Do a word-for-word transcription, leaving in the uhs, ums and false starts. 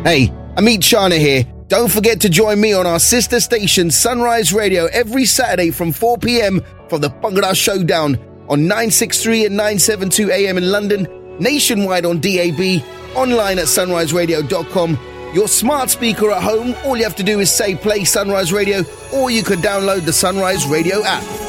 Hey, Amit Chana here. Don't forget to join me on our sister station Sunrise Radio every Saturday from four p.m. for the Bhangra Showdown on nine sixty-three and nine seventy-two A M in London, nationwide on D A B, online at sunrise radio dot com. Your smart speaker at home, all you have to do is say play Sunrise Radio, or you could download the Sunrise Radio app.